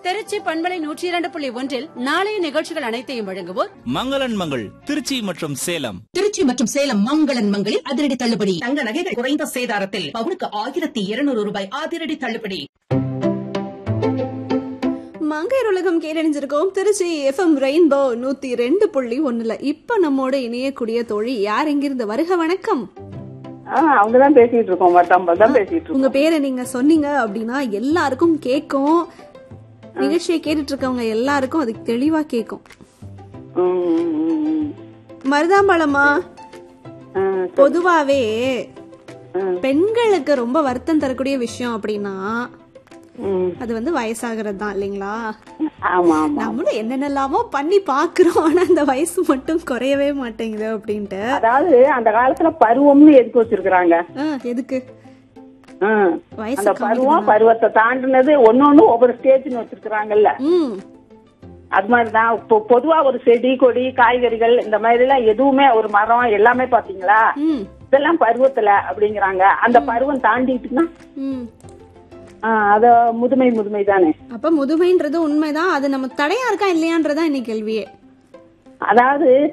திருச்சி பண்பலை 102.1 நாளைய நிகழ்ச்சிகள் அனைத்தையும் வழங்குவோர் மங்களன் மங்கள் திருச்சி மற்றும் சேலம். திருச்சி மற்றும் சேலம் மங்களன் மங்களில் அதிரடி தள்ளுபடி. தங்க நகைகள் குறைந்த சேதாரத்தில் பவுனுக்கு 1200 ரூபாய் அதிரடி தள்ளுபடி. மங்கையர் உலகம் கேட்டறிஞ்சிருக்கோம். Trichy FM rainbow 102.1. இப்ப நம்மோட இணையக்கூடிய தோழி யார், எங்கிருந்து? வருக வணக்கம். அவங்கதான் பேசிட்டு இருக்கோம். பேசிட்டு இருக்கோம். உங்க பேரை நீங்க சொன்னீங்க அப்படின்னா எல்லாருக்கும் கேக்கும். நிகழ்ச்சியை கேட்டுட்டு இருக்கவங்க எல்லாருக்கும் அது தெளிவா கேக்கும். மருதாம்பழமா, பொதுவாவே பெண்களுக்கு ரொம்ப வருத்தம் தரக்கூடிய விஷயம் அப்படின்னா அது வந்து வயசாகிறது தான் இல்லைங்களா? நம்மளும் என்னென்னலாமோ பண்ணி பாக்குறோம், ஆனா அந்த வயசு மட்டும் குறையவே மாட்டேங்குது அப்படின்ட்டு. அதாவது அந்த காலத்துல பருவம்னு எதுக்கு வச்சிருக்காங்க? எதுக்கு? அந்த பருவத்தை தாண்டினது ஒன்னொன்னு ஒவ்வொரு ஸ்டேஜ்னு வச்சிருக்காங்கல்ல. அது மாதிரிதான் பொதுவா ஒரு செடி கொடி காய்கறிகள் இந்த மாதிரி எல்லாம் எதுவுமே, ஒரு மரம் எல்லாமே பாத்தீங்களா, இதெல்லாம் பருவத்துல அப்படிங்கிறாங்க. அந்த பருவம் தாண்டிட்டுன்னா அத முதுமை தானே. அப்ப முதுமைன்றது உண்மைதான். அது நம்ம தடையா இருக்கா இல்லையான்றதான் இன்னைக்கு கேள்வியே. அதாவது